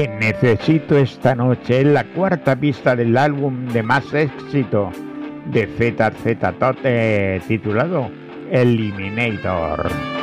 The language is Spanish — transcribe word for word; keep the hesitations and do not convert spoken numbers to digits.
Te necesito esta noche es la cuarta pista del álbum de más éxito de Z Z Top, eh, titulado Eliminator.